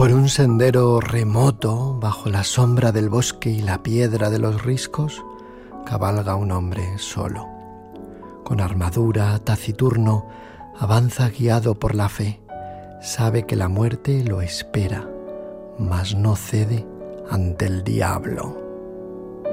Por un sendero remoto, bajo la sombra del bosque y la piedra de los riscos, cabalga un hombre solo. Con armadura, taciturno, avanza guiado por la fe. Sabe que la muerte lo espera, mas no cede ante el diablo.